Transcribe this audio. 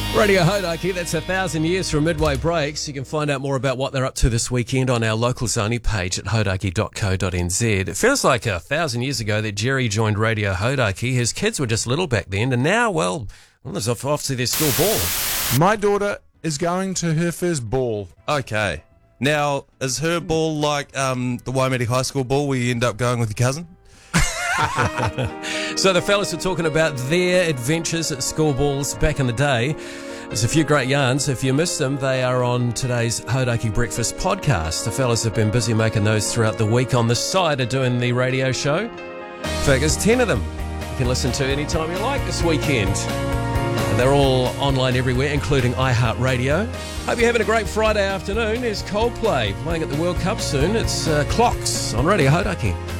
Radio Hodaki, that's 1,000 years from Midway Breaks. You can find out more about what they're up to this weekend on our Locals Only page at hodaki.co.nz. It feels like 1,000 years ago that Jerry joined Radio Hodaki. His kids were just little back then, and now, well, there's off to their school ball. My daughter is going to her first ball. Okay. Now, is her ball like the Waimate High School ball where you end up going with your cousin? So the fellas are talking about their adventures at school balls back in the day. There's a few great yarns. If you missed them, they are on today's Hodaki Breakfast podcast. The fellas have been busy making those throughout the week on the side of doing the radio show. Figures 10 of them you can listen to anytime you like this weekend. And they're all online everywhere, including iHeartRadio. Hope you're having a great Friday afternoon. There's Coldplay playing at the World Cup soon. It's Clocks on Radio Hodaki.